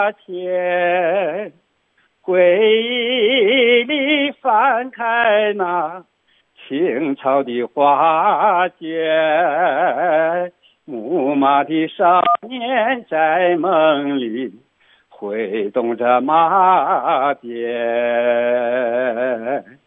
前，回忆里翻开那清朝的画卷，木马的少年在梦里挥动着马鞭。